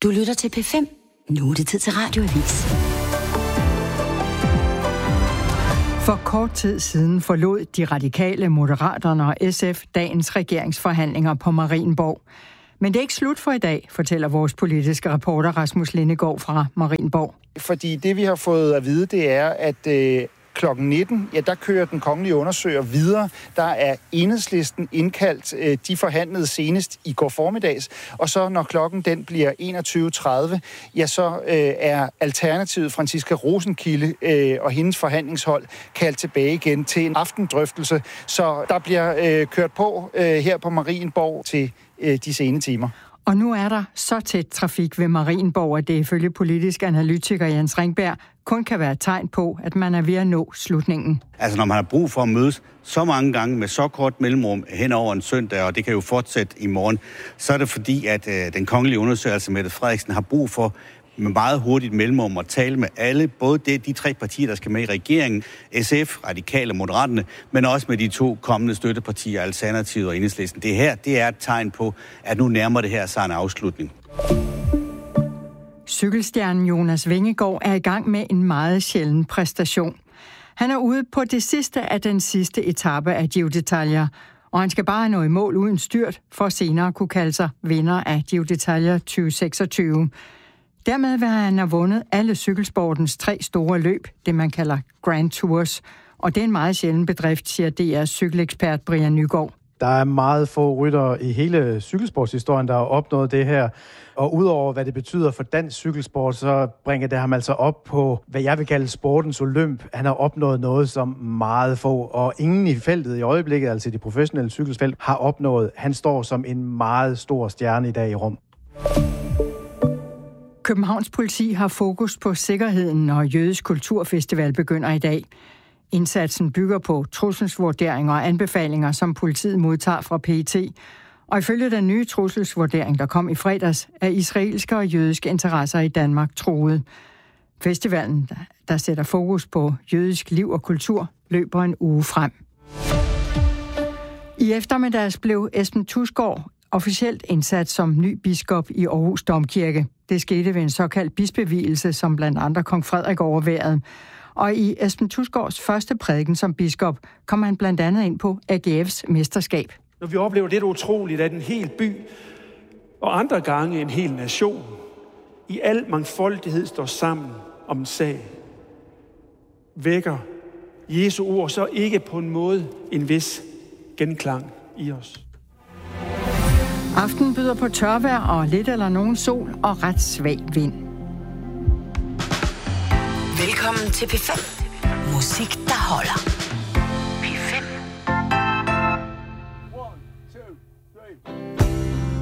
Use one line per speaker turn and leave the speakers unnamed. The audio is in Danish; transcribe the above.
Du lytter til P5. Nu er det tid til Radioavis.
For kort tid siden forlod de radikale, Moderaterne og SF dagens regeringsforhandlinger på Marienborg. Men det er ikke slut for i dag, fortæller vores politiske reporter Rasmus Lindegaard fra Marienborg.
Fordi det, vi har fået at vide, det er, at klokken 19, der kører den kongelige undersøger videre. Der er Enhedslisten indkaldt. De forhandlede senest i går formiddags. Og så når klokken den bliver 21.30, så er Alternativet Franciska Rosenkilde og hendes forhandlingshold kaldt tilbage igen til en aftendrøftelse. Så der bliver kørt på her på Marienborg til de sene timer.
Og nu er der så tæt trafik ved Marienborg, at det ifølge politisk analytiker Jens Ringberg kun kan være et tegn på, at man er ved at nå slutningen.
Altså når man har brug for at mødes så mange gange med så kort mellemrum hen over en søndag, og det kan jo fortsætte i morgen, så er det fordi, at den kongelige undersøgelse Mette Frederiksen har brug for med meget hurtigt mellemrum at tale med alle, både de tre partier, der skal med i regeringen, SF, Radikale og Moderaterne, men også med de to kommende støttepartier, Alternativet og Enhedslisten. Det her, det er et tegn på, at nu nærmer det her sig en afslutning.
Cykelstjernen Jonas Vingegaard er i gang med en meget sjælden præstation. Han er ude på det sidste af den sidste etape af Giro d'Italia, og han skal bare nå i mål uden styrt, for senere kunne kalde sig vinder af Giro d'Italia 2026. Dermed vil han have vundet alle cykelsportens 3 store løb, det man kalder Grand Tours. Og det er en meget sjælden bedrift, siger DR's cykelekspert Brian Nygaard.
Der er meget få ryttere i hele cykelsportshistorien, der har opnået det her. Og udover hvad det betyder for dansk cykelsport, så bringer det ham altså op på, hvad jeg vil kalde sportens olymp. Han har opnået noget, som meget få, og ingen i feltet i øjeblikket, altså de professionelle cykelsfelt, har opnået. Han står som en meget stor stjerne i dag i Rom.
Københavns politi har fokus på sikkerheden, når Jødisk Kulturfestival begynder i dag. Indsatsen bygger på trusselsvurderinger og anbefalinger, som politiet modtager fra PET. Og ifølge den nye trusselsvurdering, der kom i fredags, er israelske og jødiske interesser i Danmark truet. Festivalen, der sætter fokus på jødisk liv og kultur, løber en uge frem. I eftermiddags blev Esben Thusgaard officielt indsat som ny biskop i Aarhus Domkirke. Det skete ved en såkaldt bispevielse, som blandt andre kong Frederik overværede. Og i Esben Thusgaards første prædiken som biskop kom han blandt andet ind på AGF's mesterskab.
Når vi oplever det utroligt, at en hel by og andre gange en hel nation i al mangfoldighed står sammen om en sag, vækker Jesu ord så ikke på en måde en vis genklang i os.
Aftenen byder på tørvejr og lidt eller nogen sol og ret svag vind.
Velkommen til P5. Musik, der holder.